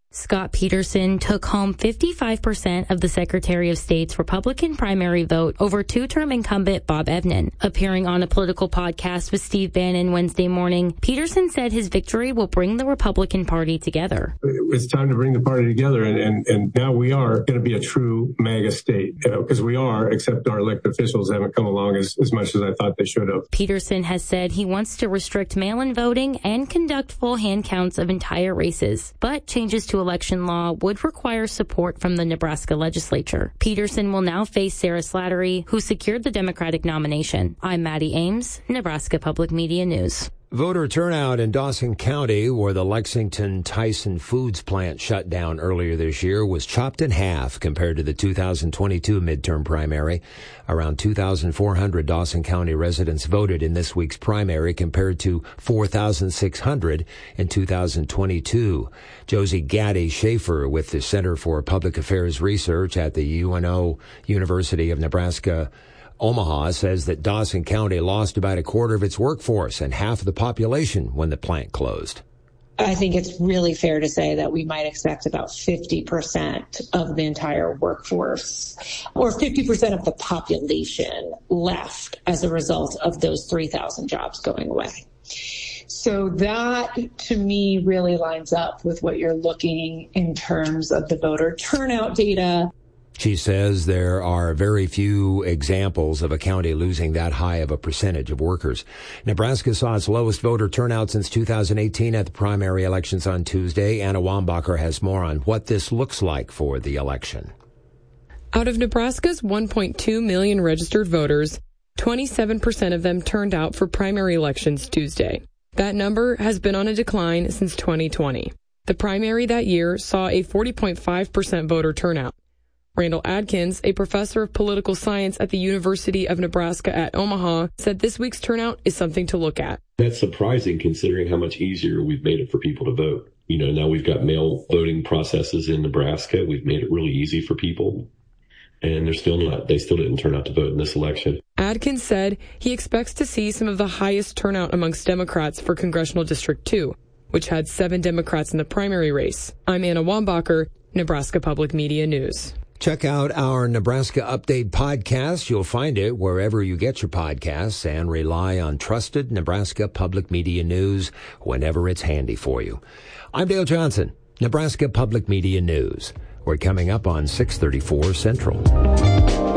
Scott Peterson took home 55% of the Secretary of State's Republican primary vote over two-term incumbent Bob Evnen. Appearing on a political podcast with Steve Bannon Wednesday morning, Peterson said his victory will bring the Republican Party together. It's time to bring the party together, and now we are going to be a true MAGA state, because we are, except our elected officials haven't come along as much as I thought they should have. Peterson has said he wants to restrict mail-in voting and conduct full hand counts of entire races, but changes to election law would require support from the Nebraska legislature. Peterson will now face Sarah Slattery, who secured the Democratic nomination. I'm Maddie Ames, Nebraska Public Media News. Voter turnout in Dawson County, where the Lexington Tyson Foods plant shut down earlier this year, was chopped in half compared to the 2022 midterm primary. Around 2,400 Dawson County residents voted in this week's primary compared to 4,600 in 2022. Josie Gaddy Schaefer with the Center for Public Affairs Research at the UNO University of Nebraska Omaha says that Dawson County lost about a quarter of its workforce and half of the population when the plant closed. I think it's really fair to say that we might expect about 50% of the entire workforce or 50% of the population left as a result of those 3,000 jobs going away. So that, to me, really lines up with what you're looking in terms of the voter turnout data. She says there are very few examples of a county losing that high of a percentage of workers. Nebraska saw its lowest voter turnout since 2018 at the primary elections on Tuesday. Anna Wambacher has more on what this looks like for the election. Out of Nebraska's 1.2 million registered voters, 27% of them turned out for primary elections Tuesday. That number has been on a decline since 2020. The primary that year saw a 40.5% voter turnout. Randall Adkins, a professor of political science at the University of Nebraska at Omaha, said this week's turnout is something to look at. That's surprising considering how much easier we've made it for people to vote. Now we've got mail voting processes in Nebraska. We've made it really easy for people. And they still didn't turn out to vote in this election. Adkins said he expects to see some of the highest turnout amongst Democrats for Congressional District 2, which had 7 Democrats in the primary race. I'm Anna Wambacher, Nebraska Public Media News. Check out our Nebraska Update podcast. You'll find it wherever you get your podcasts, and rely on trusted Nebraska Public Media News whenever it's handy for you. I'm Dale Johnson, Nebraska Public Media News. We're coming up on 6:34 Central.